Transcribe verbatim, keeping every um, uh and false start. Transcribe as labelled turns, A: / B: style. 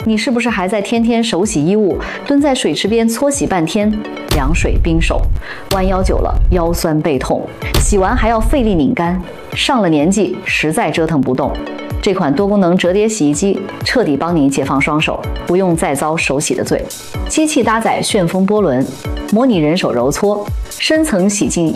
A: 你是不是还在天天手洗衣物，蹲在水池边搓洗半天？凉水冰手，弯腰久了腰酸背痛，洗完还要费力拧干，上了年纪实在折腾不动。这款多功能折叠洗衣机彻底帮你解放双手，不用再遭手洗的罪。机器搭载旋风波轮，模拟人手揉搓，深层洗净